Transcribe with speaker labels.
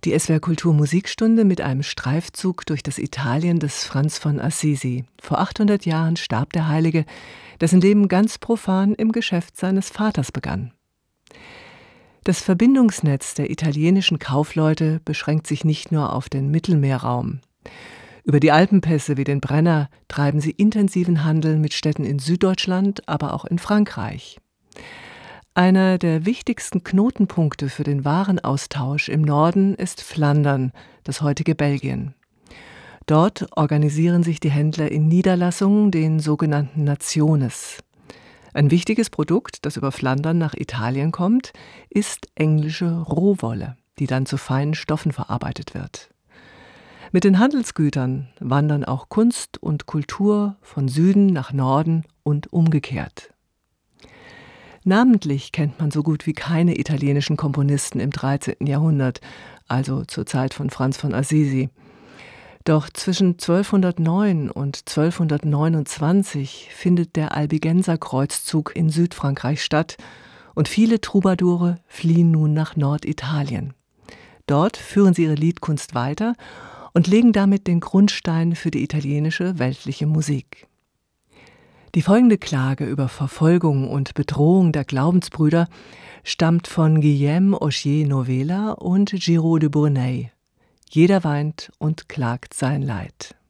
Speaker 1: Die SWR Kultur Musikstunde mit einem Streifzug durch das Italien des Franz von Assisi. Vor 800 Jahren starb der Heilige, dessen Leben ganz profan im Geschäft seines Vaters begann. Das Verbindungsnetz der italienischen Kaufleute beschränkt sich nicht nur auf den Mittelmeerraum. Über die Alpenpässe wie den Brenner treiben sie intensiven Handel mit Städten in Süddeutschland, aber auch in Frankreich. Einer der wichtigsten Knotenpunkte für den Warenaustausch im Norden ist Flandern, das heutige Belgien. Dort organisieren sich die Händler in Niederlassungen, den sogenannten Nationes. Ein wichtiges Produkt, das über Flandern nach Italien kommt, ist englische Rohwolle, die dann zu feinen Stoffen verarbeitet wird. Mit den Handelsgütern wandern auch Kunst und Kultur von Süden nach Norden und umgekehrt. Namentlich kennt man so gut wie keine italienischen Komponisten im 13. Jahrhundert, also zur Zeit von Franz von Assisi. Doch zwischen 1209 und 1229 findet der Albigenserkreuzzug in Südfrankreich statt und viele Troubadoure fliehen nun nach Norditalien. Dort führen sie ihre Liedkunst weiter und legen damit den Grundstein für die italienische weltliche Musik. Die folgende Klage über Verfolgung und Bedrohung der Glaubensbrüder stammt von Guillaume Augier Novello und Giraud de Burnay. Jeder weint und klagt sein Leid.